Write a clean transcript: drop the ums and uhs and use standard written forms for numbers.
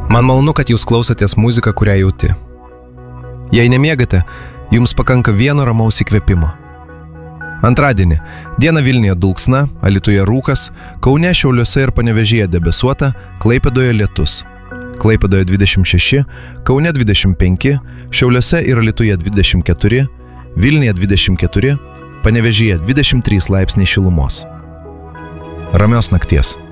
Man malonu, kad jūs klausotės muziką, kurią jauti. Jei nemiegate, jums pakanka vieno ramaus įkvėpimo. Antradienį dieną Vilniuje dulksna, Alytuje rūkas, Kaune, Šiauliuose ir Panevėžyje debesuota, Klaipėdoje lietus. Klaipėdoje 26, Kaune 25, Šiauliuose ir Alytuje 24, Vilniuje 24, Panevėžyje 23 laipsniai šilumos. Ramios nakties.